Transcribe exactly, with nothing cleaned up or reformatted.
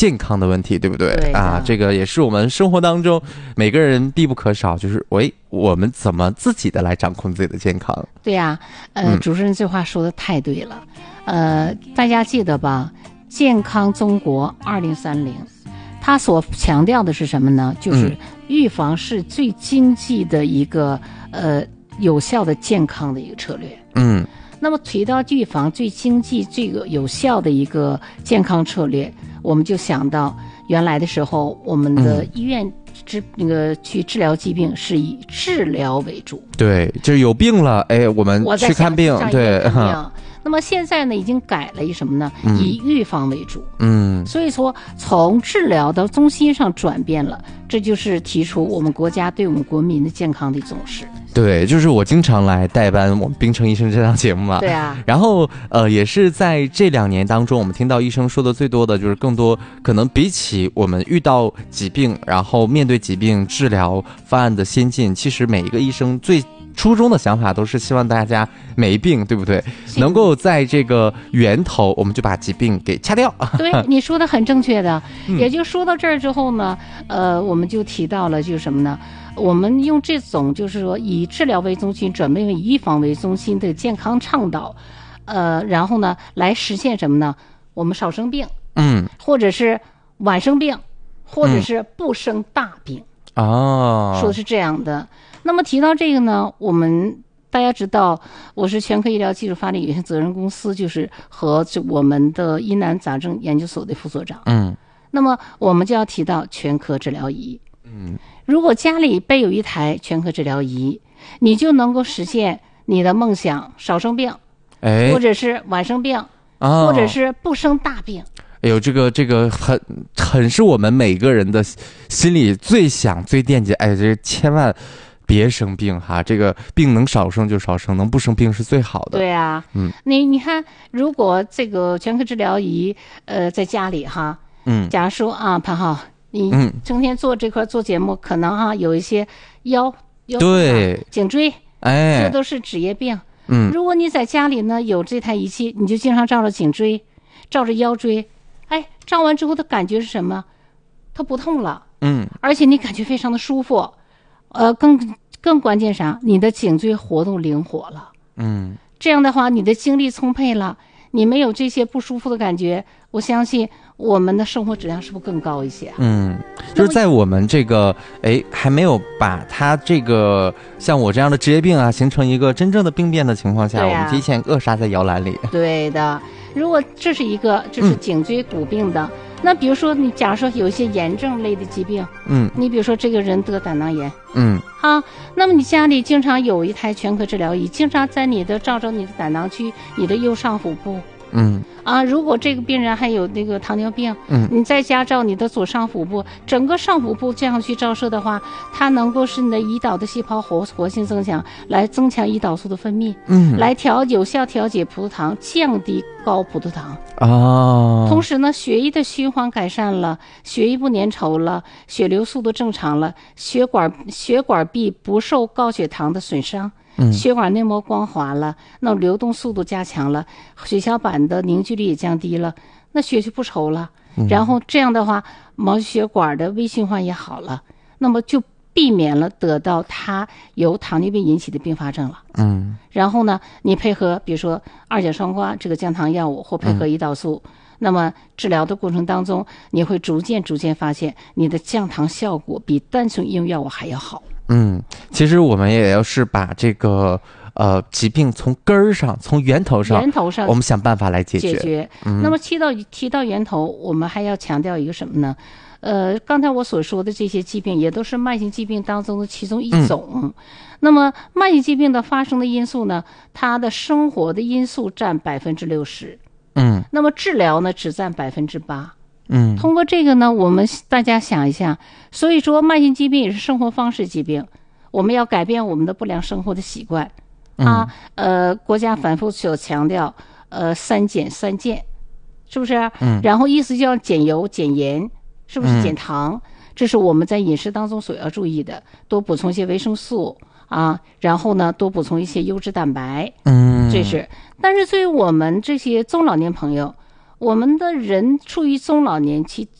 健康的问题，对不对？ 对啊，这个也是我们生活当中每个人必不可少，就是喂，我们怎么自己的来掌控自己的健康？ 对呀、啊，呃、嗯，主持人这话说的太对了，呃，大家记得吧？健康中国二零三零，他所强调的是什么呢？就是预防是最经济的一个呃有效的健康的一个策略。 嗯。 那么提到预防最经济、最有效的一个健康策略，我们就想到原来的时候，我们的医院治那个去治疗疾病是以治疗为主。 对，就是有病了，哎，我们去看病。对。 那么现在呢，已经改了一什么呢？ 嗯、 以预防为主。 嗯， 所以说从治疗到中心上转变了，这就是提出我们国家对我们国民的健康的重视。 对，就是我经常来代班我们冰城医生这档节目嘛。 对啊。 然后呃，也是在这两年当中，我们听到医生说的最多的就是更多可能比起我们遇到疾病，然后面对疾病治疗方案的先进，其实每一个医生最初衷的想法都是希望大家没病，对不对？能够在这个源头，我们就把疾病给掐掉。 对，你说的很正确的。嗯、也就说到这儿之后呢，呃，我们就提到了就是什么呢？我们用这种就是说以治疗为中心，转变为预防为中心的健康倡导，呃，然后呢来实现什么呢？我们少生病， 嗯， 或者是晚生病，或者是不生大病。 哦、嗯， 说的是这样的。那么提到这个呢，我们大家知道，我是全科医疗技术发展有限责任公司，就是和我们的疑难杂症研究所的副所长。 嗯， 那么我们就要提到全科治疗仪。 嗯， 如果家里备有一台全科治疗仪，你就能够实现你的梦想，少生病， 哎， 或者是晚生病， 哦、 或者是不生大病。 哎呦，这个这个很很是我们每个人的心里最想最惦记，哎，这千万别生病哈，这个病能少生就少生，能不生病是最好的。 对啊， 嗯， 你你看，如果这个全科治疗仪，呃，在家里哈， 嗯， 假如说啊，潘浩，你成天做这块做节目，可能哈有一些腰腰对颈椎， 哎， 这都是职业病。 嗯， 如果你在家里呢有这台仪器，你就经常照着颈椎，照着腰椎，哎，照完之后的感觉是什么？它不痛了， 嗯， 而且你感觉非常的舒服，呃，更更关键啥？你的颈椎活动灵活了， 嗯， 这样的话，你的精力充沛了，你没有这些不舒服的感觉，我相信我们的生活质量是不是更高一些？ 嗯，就是在我们这个哎还没有把它这个像我这样的职业病啊形成一个真正的病变的情况下， 啊、 我们提前扼杀在摇篮里。 对的，如果这是一个就是颈椎骨病的。嗯，那比如说你假如说有一些炎症类的疾病， 嗯， 你比如说这个人得胆囊炎， 嗯， 啊，那么你家里经常有一台全科治疗仪，经常在你的照着你的胆囊区，你的右上腹部， 嗯， 啊，如果这个病人还有那个糖尿病， 嗯， 你在家照你的左上腹部，整个上腹部这样去照射的话，它能够使你的胰岛的细胞活活性增强，来增强胰岛素的分泌， 嗯， 来调有效调节葡萄糖，降低高葡萄糖。 哦， 同时呢，血液的循环改善了，血液不粘稠了，血流速度正常了，血管血管壁不受高血糖的损伤， 嗯， 血管内膜光滑了，那流动速度加强了，血小板的凝聚力也降低了，那血就不稠了， 嗯， 然后这样的话，毛血管的微循环也好了，那么就避免了得到它由糖尿病引起的并发症了。 嗯， 然后呢，你配合比如说二甲双胍这个降糖药物，或配合胰岛素，嗯，那么治疗的过程当中，你会逐渐逐渐发现你的降糖效果比单纯用药物还要好。 嗯，其实我们也要是把这个呃疾病从根儿上，从源头上， 源头上我们想办法来解决。 解决。 嗯， 那么提到提到源头，我们还要强调一个什么呢？呃，刚才我所说的这些疾病也都是慢性疾病当中的其中一种。嗯，那么慢性疾病的发生的因素呢，它的生活的因素占百分之六十。 嗯， 那么治疗呢，只占百分之八。 嗯， 通过这个呢，我们大家想一下，所以说慢性疾病也是生活方式疾病，我们要改变我们的不良生活的习惯。啊，呃，国家反复所强调，呃，三减三健，是不是？ 嗯， 然后意思就要减油、减盐，是不是减糖？嗯，这是我们在饮食当中所要注意的，多补充一些维生素啊，然后呢，多补充一些优质蛋白。 嗯， 这是。但是对于我们这些中老年朋友，我们的人处于中老年期，